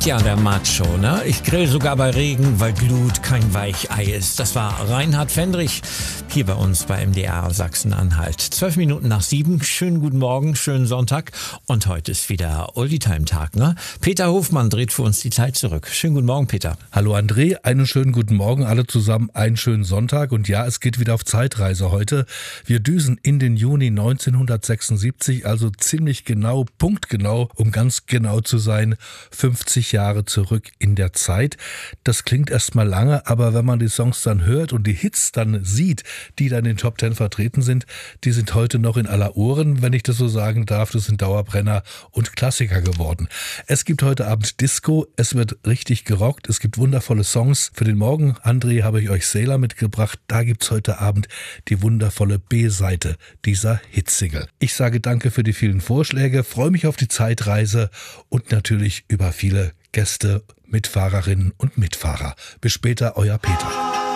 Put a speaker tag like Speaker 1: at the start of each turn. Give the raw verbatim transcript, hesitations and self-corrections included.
Speaker 1: sagt ja der Macho, ne? Ich grill sogar bei Regen, weil Glut kein Weichei ist. Das war Reinhard Fendrich hier bei uns bei M D R Sachsen-Anhalt. Zwölf Minuten nach sieben. Schönen guten Morgen, schönen Sonntag. Und heute ist wieder Oldie-Time-Tag, ne? Peter Hofmann dreht für uns die Zeit zurück. Schönen guten Morgen, Peter.
Speaker 2: Hallo André, einen schönen guten Morgen alle zusammen, einen schönen Sonntag. Und ja, es geht wieder auf Zeitreise heute. Wir düsen in den Juni neunzehnhundertsechsundsiebzig, also ziemlich genau, punktgenau, um ganz genau zu sein, fünfzig Jahre zurück in der Zeit. Das klingt erstmal lange, aber wenn man die Songs dann hört und die Hits dann sieht, die dann in den Top Ten vertreten sind, die sind heute noch in aller Ohren, wenn ich das so sagen darf. Das sind Dauerbrenner und Klassiker geworden. Es gibt heute Abend Disco, es wird richtig gerockt, es gibt wundervolle Songs. Für den Morgen, André, habe ich euch Sailor mitgebracht. Da gibt's heute Abend die wundervolle B-Seite dieser Hitsingle. Ich sage danke für die vielen Vorschläge, freue mich auf die Zeitreise und natürlich über viele Gäste, Mitfahrerinnen und Mitfahrer. Bis später, euer Peter.